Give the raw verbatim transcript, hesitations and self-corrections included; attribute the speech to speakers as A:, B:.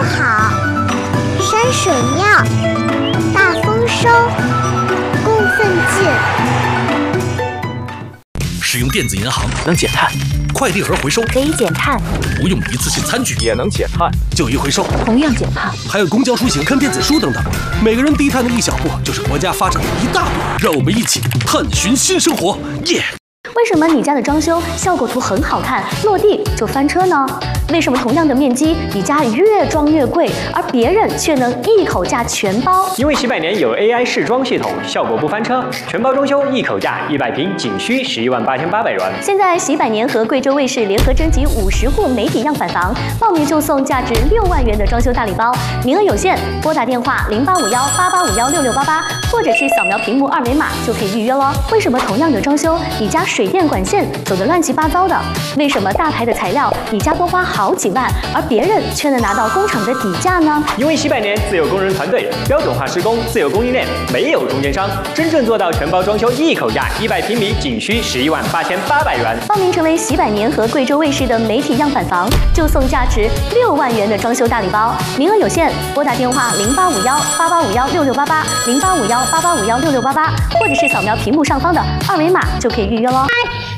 A: 好，山水妙，大丰收，供奉进。
B: 使用电子银行
C: 能减碳，
B: 快递盒回收
D: 可以减碳，
B: 不用一次性餐具
C: 也能减碳，
B: 旧衣回收
D: 同样减碳，
B: 还有公交出行看电子书等等，每个人低碳的一小步，就是国家发展的一大步。让我们一起探寻新生活，耶！
D: 为什么你家的装修效果图很好看，落地就翻车呢？为什么同样的面积，你家越装越贵，而别人却能一口价全包？
E: 因为洗百年有 A I 试装系统，效果不翻车，全包装修一口价一百平仅需十一万八千八百元。
D: 现在洗百年和贵州卫视联合征集五十户媒体样板房，报名就送价值六万元的装修大礼包，名额有限，拨打电话零八五幺八八五幺六六八八，或者是扫描屏幕二维码就可以预约咯。为什么同样的装修，你家水电管线走得乱七八糟的？为什么大牌的材料，你家多花好几万，而别人却能拿到工厂的底价呢？
E: 因为洗百年自有工人团队，标准化施工，自有供应链，没有中间商，真正做到全包装修一口价一百平米仅需十一万八千八百元。
D: 报名成为洗百年和贵州卫视的媒体样板房，就送价值六万元的装修大礼包，名额有限，拨打电话零八五幺八八五幺六六八八零八五幺八八五幺六六八八，或者是扫描屏幕上方的二维码就可以预约咯。